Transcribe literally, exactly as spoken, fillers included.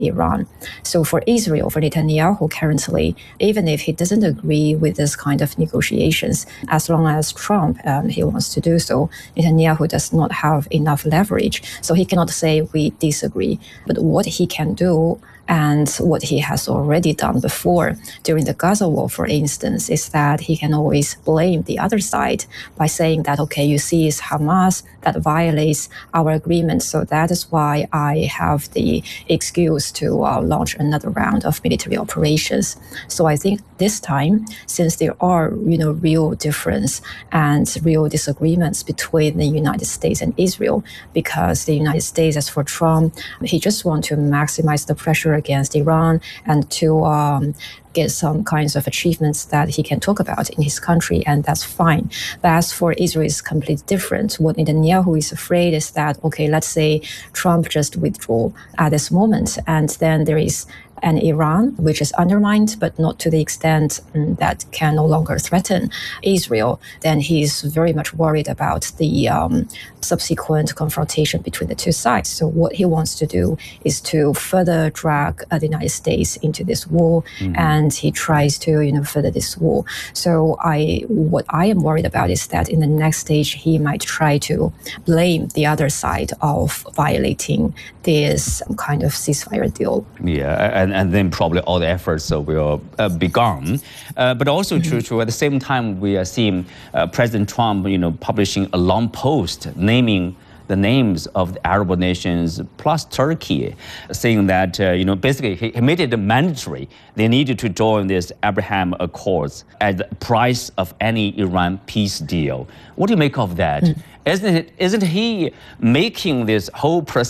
Iran. So for Israel, for Netanyahu currently, even if he doesn't agree with this kind of negotiations, as long as Trump um, he wants to do so, Netanyahu does not have enough leverage. So he cannot say we disagree. But what he can do, and what he has already done before during the Gaza war, for instance, is that he can always blame the other side by saying that, okay, you see, it's Hamas that violates our agreement, so that is why I have the excuse to uh, launch another round of military operations. So I think this time, since there are, you know, real difference and real disagreements between the United States and Israel, because the United States, as for Trump, he just wants to maximize the pressure against Iran and to um, get some kinds of achievements that he can talk about in his country, and that's fine. But as for Israel, it's completely different. What Netanyahu is afraid is that, okay, let's say Trump just withdraw at this moment, and then there is an Iran which is undermined, but not to the extent um, that can no longer threaten Israel, then he's very much worried about the um, subsequent confrontation between the two sides. So what he wants to do is to further drag uh, the United States into this war, mm-hmm. and he tries to, you know, further this war. So I, what I am worried about is that in the next stage, he might try to blame the other side of violating this kind of ceasefire deal. Yeah, and, and then probably all the efforts will uh, be gone. Uh, but also mm-hmm. true, true. At the same time, we are seeing uh, President Trump, you know, publishing a long post naming the names of the Arab nations plus Turkey, saying that, uh, you know, basically he, he made it mandatory. They needed to join this Abraham Accords at the price of any Iran peace deal. What do you make of that? Mm. Isn't it, isn't he making this whole process